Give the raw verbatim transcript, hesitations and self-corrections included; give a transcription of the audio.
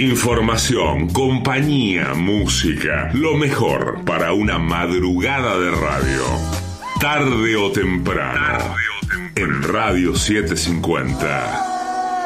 Información, compañía, música, lo mejor para una madrugada de radio. Tarde o temprano, Tarde o temprano. En Radio setecientos cincuenta.